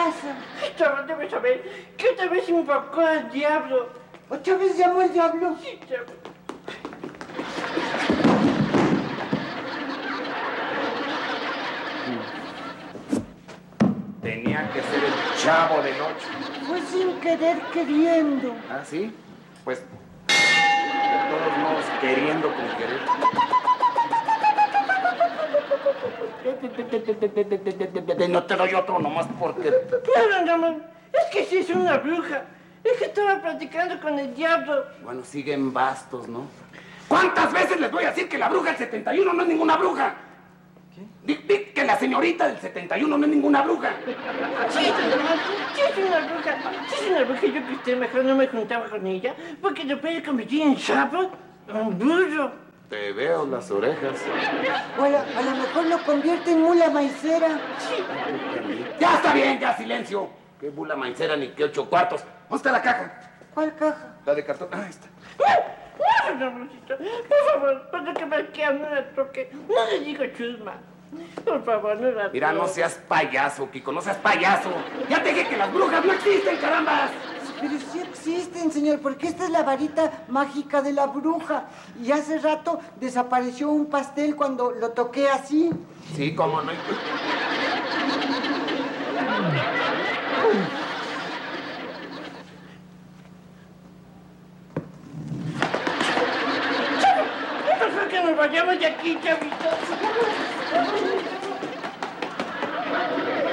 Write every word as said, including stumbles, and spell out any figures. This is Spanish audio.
pasa? Chavo, debes saber que otra vez invocó al diablo. ¿Otra vez llamó al diablo? Sí, chavo. Tenía que ser el Chavo del Ocho. Fue sin querer queriendo. ¿Ah, sí? Pues, de todos modos, queriendo con querer. No te doy otro nomás porque... Claro, no, man. Es que sí es una bruja. Es que estaba platicando con el diablo. Bueno, siguen bastos, ¿no? ¿Cuántas veces les voy a decir que la bruja del setenta y uno no es ninguna bruja? ¿Qué? Di, di que la señorita del setenta y uno no es ninguna bruja. Sí, señor, sí es una bruja. Sí es una bruja. Yo que usted mejor no me juntaba con ella porque lo puede convertir en sapo o en burro. Te veo las orejas. O a, la, a lo mejor lo convierte en mula maicera. Sí. Ya está bien, ya silencio. Qué bula maicera ni qué ocho cuartos. ¿Dónde está la caja? ¿Cuál caja? La de cartón. Ah, ahí está. No, señor Brujito. Por favor, cuando que me quede no la toque. No le digo chusma. Por favor, no la Mira, no seas payaso, Kiko, no seas payaso. Ya te dije que las brujas no existen, carambas. Pero sí existen, señor, porque esta es la varita mágica de la bruja. Y hace rato desapareció un pastel cuando lo toqué así. Sí, cómo no. Por favor, que nos vayamos de aquí, chavito.